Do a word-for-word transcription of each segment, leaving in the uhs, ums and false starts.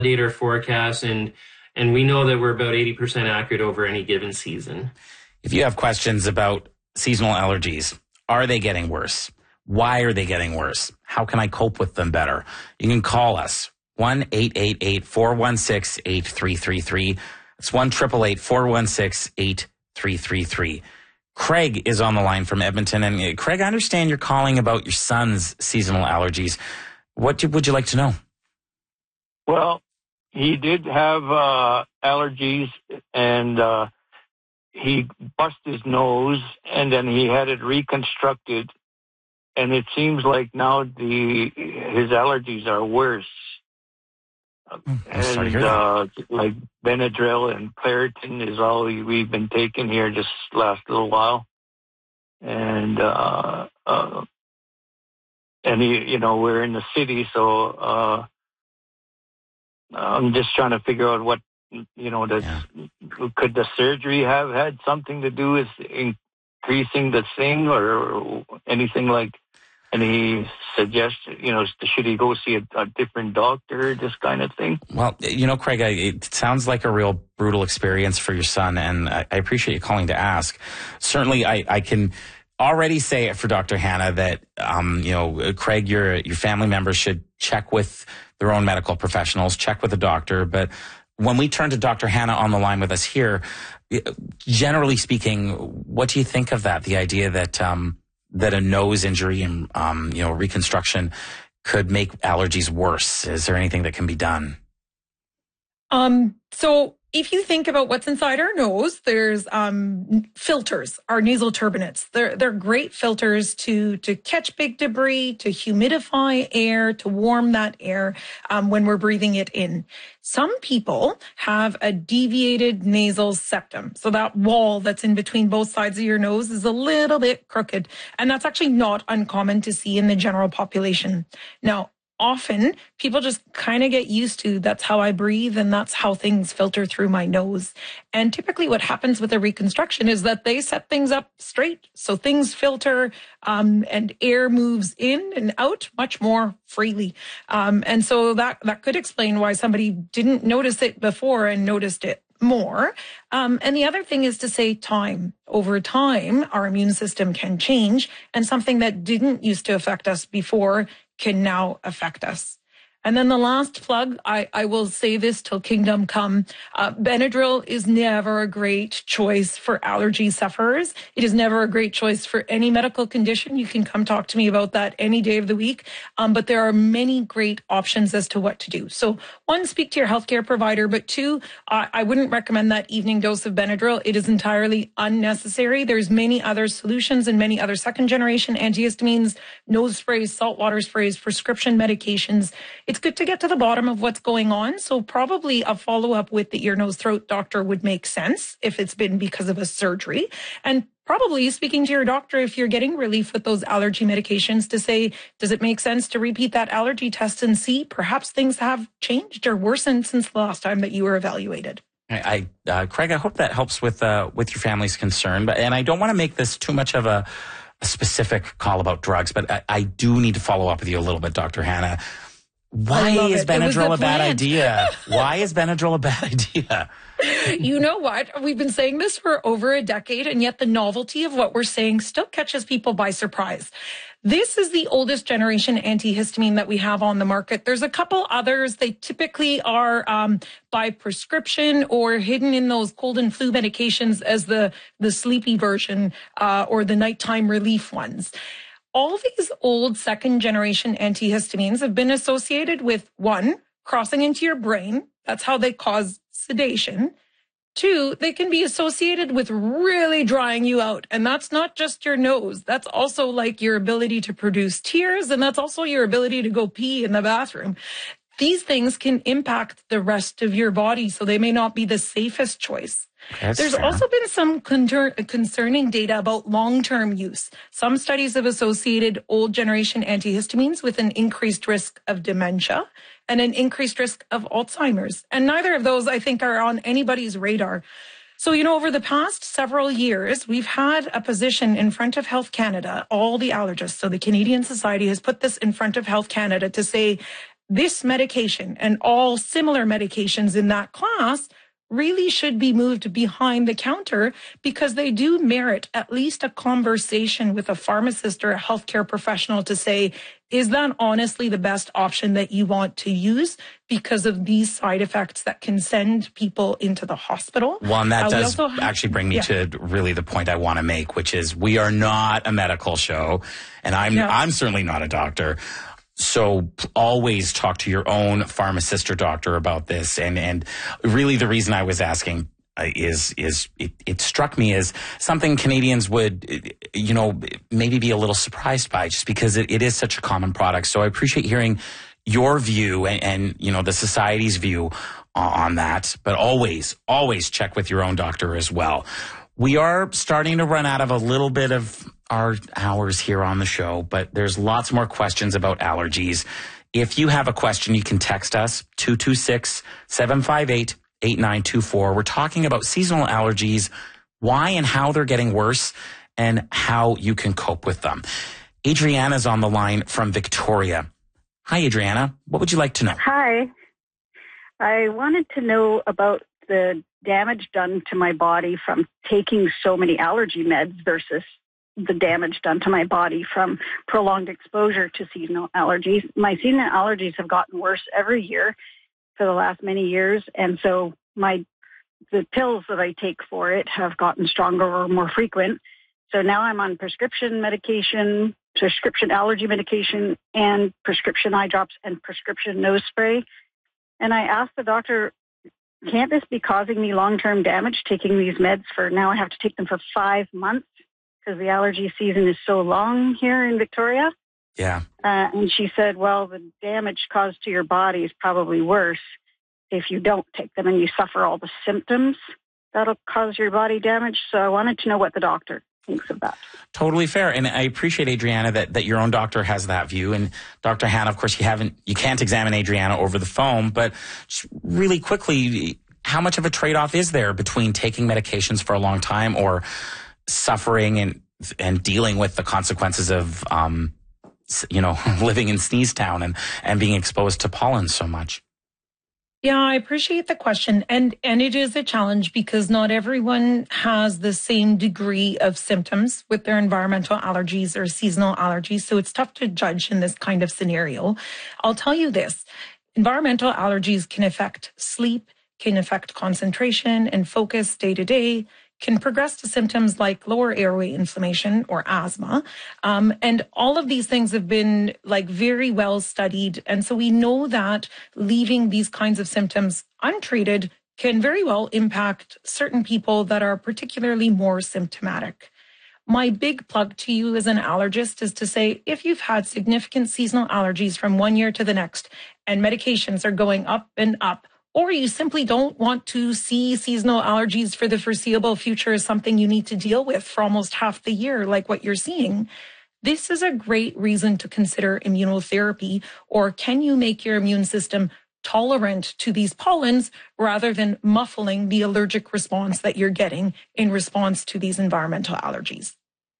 our forecasts, and and we know that we're about eighty percent accurate over any given season. If you have questions about seasonal allergies, are they getting worse? Why are they getting worse? How can I cope with them better? You can call us, one eight eight eight, four one six, eight three three three. It's one eight eight eight, four one six, eight three three three. Craig is on the line from Edmonton. And uh, Craig, I understand you're calling about your son's seasonal allergies. What do, would you like to know? Well, he did have uh, allergies, and uh, he bust his nose, and then he had it reconstructed. And it seems like now the his allergies are worse. I'm and sorry to hear that. Uh, like Benadryl and Claritin is all we've been taking here just last little while. And uh, uh, and he, you know, we're in the city, so uh, I'm just trying to figure out what, you know, does Yeah. could the surgery have had something to do with increasing the thing or anything like? Any suggestion, you know, should he go see a, a different doctor, this kind of thing? Well, you know, Craig, I, it sounds like a real brutal experience for your son, and I, I appreciate you calling to ask. Certainly, I, I can already say for Doctor Hannah that, um, you know, Craig, your your family members should check with their own medical professionals, check with the doctor. But when we turn to Doctor Hannah on the line with us here, generally speaking, what do you think of that? The idea that um, that a nose injury and, um, you know, reconstruction could make allergies worse. Is there anything that can be done? Um, so if you think about what's inside our nose, there's um, filters, our nasal turbinates. They're they're great filters to to catch big debris, to humidify air, to warm that air um, when we're breathing it in. Some people have a deviated nasal septum. So that wall that's in between both sides of your nose is a little bit crooked. And that's actually not uncommon to see in the general population. Now, often people just kind of get used to that's how I breathe and that's how things filter through my nose. And typically what happens with a reconstruction is that they set things up straight. So things filter um, and air moves in and out much more freely. Um, and so that, that could explain why somebody didn't notice it before and noticed it more. Um, and the other thing is to say time. Over time, our immune system can change, and something that didn't used to affect us before can now affect us. And then the last plug, I, I will say this till kingdom come. Uh, Benadryl is never a great choice for allergy sufferers. It is never a great choice for any medical condition. You can come talk to me about that any day of the week. Um, but there are many great options as to what to do. So one, speak to your healthcare provider, but two, uh, I wouldn't recommend that evening dose of Benadryl. It is entirely unnecessary. There's many other solutions and many other second generation antihistamines, nose sprays, saltwater sprays, prescription medications. It's good to get to the bottom of what's going on. So probably a follow-up with the ear, nose, throat doctor would make sense if it's been because of a surgery. And probably speaking to your doctor if you're getting relief with those allergy medications to say, does it make sense to repeat that allergy test and see perhaps things have changed or worsened since the last time that you were evaluated? I, uh, Craig, I hope that helps with uh, with your family's concern. But and I don't want to make this too much of a, a specific call about drugs, but I, I do need to follow up with you a little bit, Doctor Hannah. Why is Benadryl a bad idea? Why is Benadryl a bad idea? You know what? We've been saying this for over a decade, and yet the novelty of what we're saying still catches people by surprise. This is the oldest generation antihistamine that we have on the market. There's a couple others. They typically are um, by prescription or hidden in those cold and flu medications as the, the sleepy version uh, or the nighttime relief ones. All these old second generation antihistamines have been associated with, one, crossing into your brain. That's how they cause sedation. Two, they can be associated with really drying you out. And that's not just your nose. That's also like your ability to produce tears. And that's also your ability to go pee in the bathroom. These things can impact the rest of your body, so they may not be the safest choice. That's There's fair. also been some con- concerning data about long-term use. Some studies have associated old generation antihistamines with an increased risk of dementia and an increased risk of Alzheimer's. And neither of those, I think, are on anybody's radar. So, you know, over the past several years, we've had a position in front of Health Canada, all the allergists. So the Canadian Society has put this in front of Health Canada to say, this medication and all similar medications in that class really should be moved behind the counter because they do merit at least a conversation with a pharmacist or a healthcare professional to say, is that honestly the best option that you want to use because of these side effects that can send people into the hospital? Well, and that uh, does have, actually bring me yeah. to really the point I want to make, which is we are not a medical show, and I'm yeah. I'm certainly not a doctor. So always talk to your own pharmacist or doctor about this. And, and really the reason I was asking uh, is, is it, it struck me as something Canadians would, you know, maybe be a little surprised by just because it, it is such a common product. So I appreciate hearing your view and, and, you know, the society's view on that, but always, always check with your own doctor as well. We are starting to run out of a little bit of our hours here on the show, but there's lots more questions about allergies. If you have a question, you can text us two two six, seven five eight, eight nine two four. We're talking about seasonal allergies, why and how they're getting worse, and how you can cope with them. Adriana's on the line from Victoria. Hi, Adriana. What would you like to know? Hi. I wanted to know about the damage done to my body from taking so many allergy meds versus the damage done to my body from prolonged exposure to seasonal allergies. My seasonal allergies have gotten worse every year for the last many years. And so my, the pills that I take for it have gotten stronger or more frequent. So now I'm on prescription medication, prescription allergy medication, and prescription eye drops and prescription nose spray. And I asked the doctor, can't this be causing me long-term damage taking these meds for now? I have to take them for five months because the allergy season is so long here in Victoria. Yeah. Uh, and she said, well, the damage caused to your body is probably worse if you don't take them and you suffer all the symptoms that'll cause your body damage. So I wanted to know what the doctor thinks of that. Totally fair. And I appreciate, Adriana, that, that your own doctor has that view. And Doctor Hanna, of course, you haven't, you can't examine Adriana over the phone, but just really quickly, how much of a trade-off is there between taking medications for a long time or suffering and, and dealing with the consequences of, um, you know, living in Sneeze Town and, and being exposed to pollen so much? Yeah, I appreciate the question. And, and it is a challenge because not everyone has the same degree of symptoms with their environmental allergies or seasonal allergies. So it's tough to judge in this kind of scenario. I'll tell you this, environmental allergies can affect sleep, can affect concentration and focus day to day, can progress to symptoms like lower airway inflammation or asthma. Um, and all of these things have been like very well studied. And so we know that leaving these kinds of symptoms untreated can very well impact certain people that are particularly more symptomatic. My big plug to you as an allergist is to say, if you've had significant seasonal allergies from one year to the next and medications are going up and up, or you simply don't want to see seasonal allergies for the foreseeable future as something you need to deal with for almost half the year, like what you're seeing, this is a great reason to consider immunotherapy. Or can you make your immune system tolerant to these pollens rather than muffling the allergic response that you're getting in response to these environmental allergies?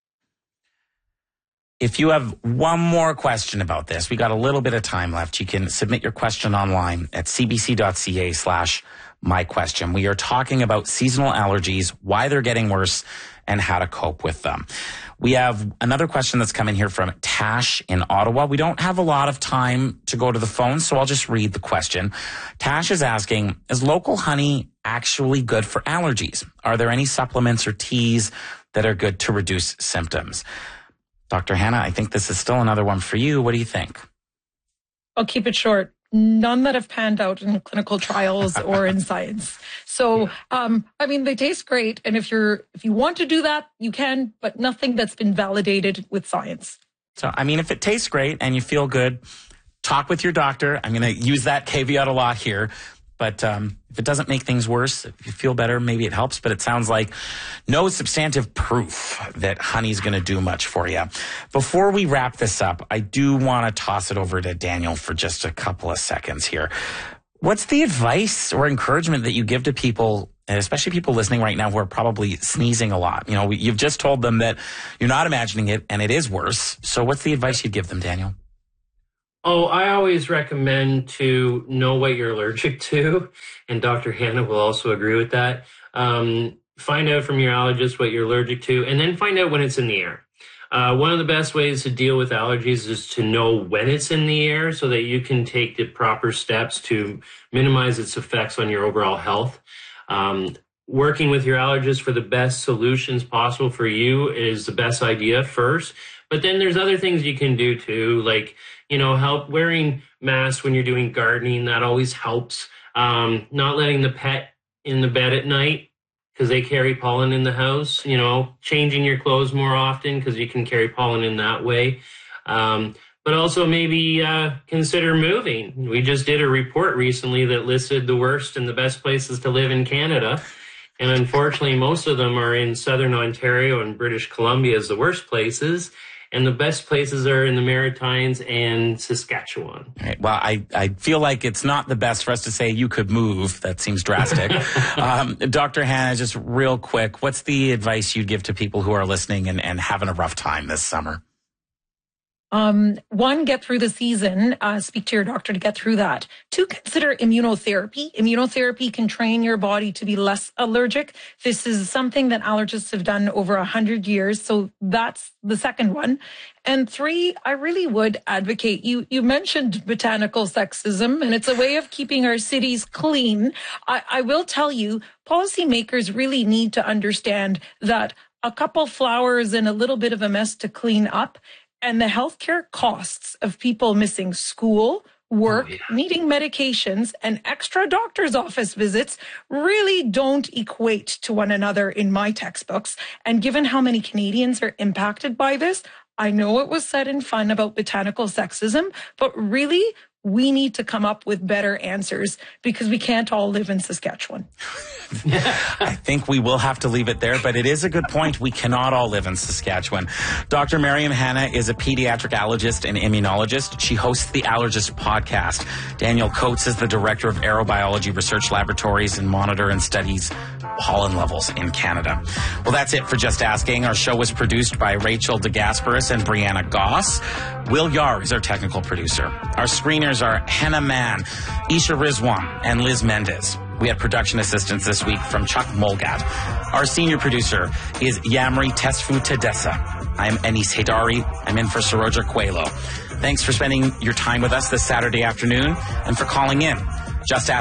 If you have one more question about this, we got a little bit of time left. You can submit your question online at cbc.ca slash my question. We are talking about seasonal allergies, why they're getting worse, and how to cope with them. We have another question that's coming here from Tash in Ottawa. We don't have a lot of time to go to the phone, so I'll just read the question. Tash is asking, is local honey actually good for allergies? Are there any supplements or teas that are good to reduce symptoms? Doctor Hanna, I think this is still another one for you. What do you think? I'll keep it short. None that have panned out in clinical trials or in science. So, um, I mean, they taste great. And if you're, if you want to do that, you can, but nothing that's been validated with science. So, I mean, if it tastes great and you feel good, talk with your doctor. I'm going to use that caveat a lot here. But um, if it doesn't make things worse, if you feel better, maybe it helps. But it sounds like no substantive proof that honey's going to do much for you. Before we wrap this up, I do want to toss it over to Daniel for just a couple of seconds here. What's the advice or encouragement that you give to people, and especially people listening right now who are probably sneezing a lot? You know, you've just told them that you're not imagining it and it is worse. So what's the advice you'd give them, Daniel? Oh, I always recommend to know what you're allergic to, and Doctor Hannah will also agree with that. Um, find out from your allergist what you're allergic to, and then find out when it's in the air. Uh, one of the best ways to deal with allergies is to know when it's in the air so that you can take the proper steps to minimize its effects on your overall health. Um, working with your allergist for the best solutions possible for you is the best idea first. But then there's other things you can do too, like, you know, help wearing masks when you're doing gardening. That always helps. Um, not letting the pet in the bed at night because they carry pollen in the house. You know, changing your clothes more often because you can carry pollen in that way. Um, but also maybe uh, consider moving. We just did a report recently that listed the worst and the best places to live in Canada. And unfortunately, most of them are in Southern Ontario and British Columbia as the worst places. And the best places are in the Maritimes and Saskatchewan. All right. Well, I, I feel like it's not the best for us to say you could move. That seems drastic. um, Doctor Hannah, just real quick, what's the advice you'd give to people who are listening and, and having a rough time this summer? Um, one, get through the season, uh, speak to your doctor to get through that. Two, consider immunotherapy. Immunotherapy can train your body to be less allergic. This is something that allergists have done over a hundred years. So that's the second one. And three, I really would advocate, you, you mentioned botanical sexism, and it's a way of keeping our cities clean. I, I will tell you, policymakers really need to understand that a couple flowers and a little bit of a mess to clean up, and the healthcare costs of people missing school, work, oh, yeah. needing medications, and extra doctor's office visits really don't equate to one another in my textbooks. And given how many Canadians are impacted by this, I know it was said in fun about botanical sexism, but really, we need to come up with better answers because we can't all live in Saskatchewan. I think we will have to leave it there, but it is a good point. We cannot all live in Saskatchewan. Doctor Miriam Hannah is a pediatric allergist and immunologist. She hosts the Allergist podcast. Daniel Coates is the director of aerobiology research laboratories and monitor and studies pollen levels in Canada. Well, that's it for Just Asking. Our show was produced by Rachel DeGasperis and Brianna Goss. Will Yar is our technical producer. Our screeners are Hannah Mann, Isha Rizwan, and Liz Mendez. We had production assistance this week from Chuck Molgat. Our senior producer is Yamri Tesfu Tedessa. I'm Anis Haydari. I'm in for Saroja Coelho. Thanks for spending your time with us this Saturday afternoon and for calling in. Just Ask